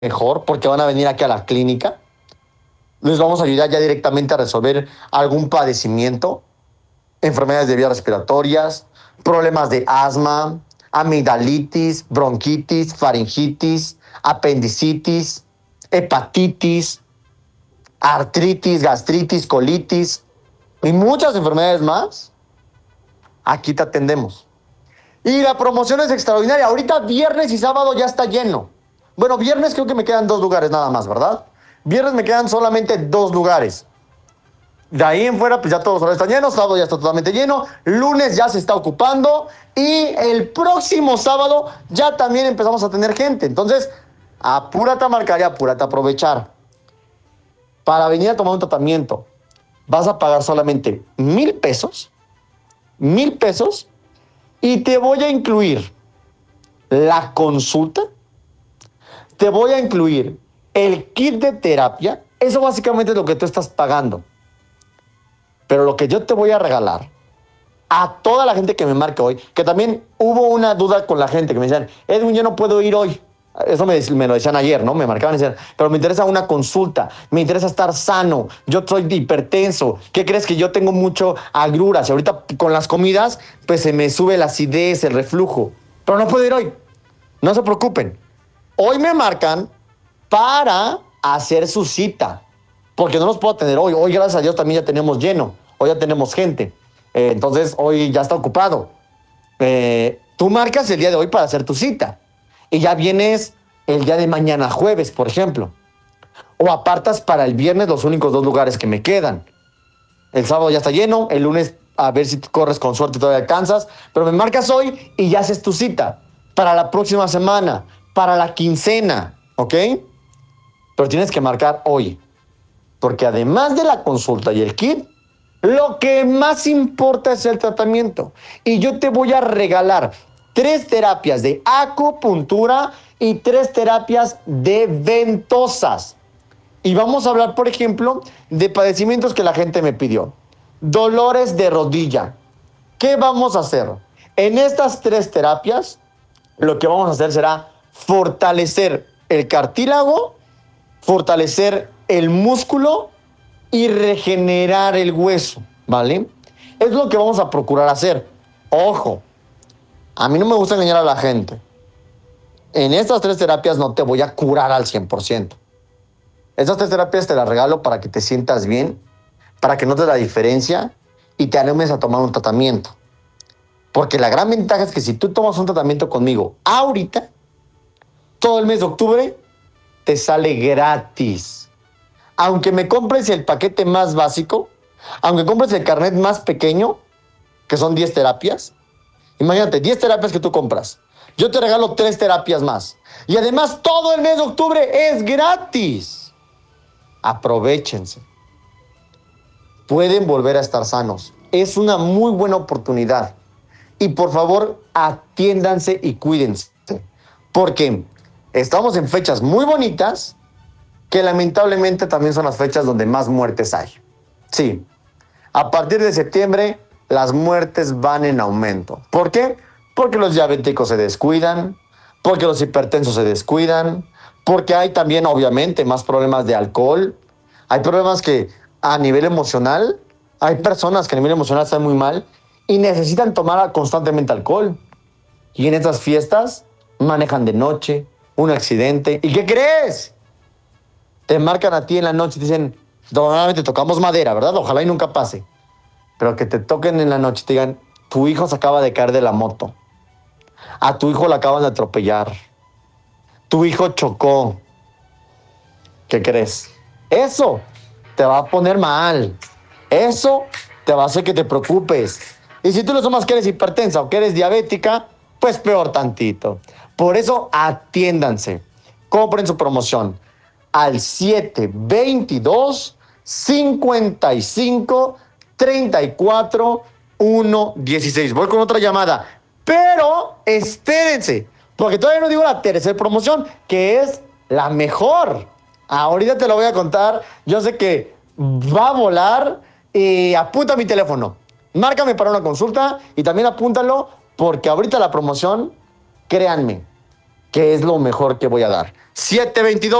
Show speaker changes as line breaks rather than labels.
mejor porque van a venir aquí a la clínica. Les vamos a ayudar ya directamente a resolver algún padecimiento, enfermedades de vías respiratorias, problemas de asma, amigdalitis, bronquitis, faringitis, apendicitis, hepatitis, artritis, gastritis, colitis y muchas enfermedades más. Aquí te atendemos. Y la promoción es extraordinaria. Ahorita viernes y sábado ya está lleno. Bueno, viernes creo que me quedan 2 lugares nada más, ¿verdad? Viernes me quedan solamente 2 lugares. De ahí en fuera, pues ya todos los horarios están llenos. Sábado ya está totalmente lleno. Lunes ya se está ocupando. Y el próximo sábado ya también empezamos a tener gente. Entonces, apúrate a marcar y apúrate a aprovechar. Para venir a tomar un tratamiento, vas a pagar solamente 1,000 pesos. 1,000 pesos. Y te voy a incluir la consulta. Te voy a incluir el kit de terapia. Eso básicamente es lo que tú estás pagando. Pero lo que yo te voy a regalar a toda la gente que me marque hoy, que también hubo una duda con la gente que me decían, Edwin, yo no puedo ir hoy. Eso me lo decían ayer, ¿no? Me marcaban y decían, pero me interesa una consulta, me interesa estar sano, yo soy hipertenso, ¿qué crees? Que yo tengo mucho agruras y ahorita con las comidas, pues se me sube la acidez, el reflujo, pero no puedo ir hoy. No se preocupen. Hoy me marcan para hacer su cita, porque no los puedo atender hoy. Hoy, gracias a Dios, también ya tenemos lleno. Hoy ya tenemos gente. Entonces, hoy ya está ocupado. Tú marcas el día de hoy para hacer tu cita. Y ya vienes el día de mañana, jueves, por ejemplo. O apartas para el viernes los únicos 2 lugares que me quedan. El sábado ya está lleno. El lunes, a ver si corres con suerte, todavía alcanzas. Pero me marcas hoy y ya haces tu cita. Para la próxima semana. Para la quincena. ¿Ok? Pero tienes que marcar hoy. Porque además de la consulta y el kit, lo que más importa es el tratamiento. Y yo te voy a regalar 3 terapias de acupuntura y 3 terapias de ventosas. Y vamos a hablar, por ejemplo, de padecimientos que la gente me pidió. Dolores de rodilla. ¿Qué vamos a hacer? En estas 3 terapias, lo que vamos a hacer será fortalecer el cartílago, fortalecer el músculo y regenerar el hueso, ¿vale? Es lo que vamos a procurar hacer. Ojo, a mí no me gusta engañar a la gente. En estas 3 terapias no te voy a curar al 100%. Estas 3 terapias te las regalo para que te sientas bien, para que notes la diferencia y te animes a tomar un tratamiento. Porque la gran ventaja es que si tú tomas un tratamiento conmigo ahorita, todo el mes de octubre te sale gratis. Aunque me compres el paquete más básico, aunque compres el carnet más pequeño, que son 10 terapias, imagínate, 10 terapias que tú compras. Yo te regalo 3 terapias más. Y además todo el mes de octubre es gratis. Aprovechense. Pueden volver a estar sanos. Es una muy buena oportunidad. Y por favor, atiéndanse y cuídense. Porque estamos en fechas muy bonitas que lamentablemente también son las fechas donde más muertes hay. Sí, a partir de septiembre las muertes van en aumento. ¿Por qué? Porque los diabéticos se descuidan, porque los hipertensos se descuidan, porque hay también obviamente más problemas de alcohol. Hay problemas que a nivel emocional, hay personas que a nivel emocional están muy mal y necesitan tomar constantemente alcohol. Y en estas fiestas manejan de noche, un accidente. ¿Y qué crees? Te marcan a ti en la noche y te dicen, normalmente tocamos madera, ¿verdad? Ojalá y nunca pase. Pero que te toquen en la noche y te digan, tu hijo se acaba de caer de la moto. A tu hijo lo acaban de atropellar. Tu hijo chocó. ¿Qué crees? Eso te va a poner mal. Eso te va a hacer que te preocupes. Y si tú le sumas que eres hipertensa o que eres diabética, pues peor tantito. Por eso atiéndanse. Compren su promoción al 722 55 34 116. Voy con otra llamada. Pero espérense, porque todavía no digo la tercera promoción, que es la mejor. Ahorita te lo voy a contar. Yo sé que va a volar. Y apunta mi teléfono. Márcame para una consulta y también apúntalo porque ahorita la promoción, créanme, que es lo mejor que voy a dar. 7:22.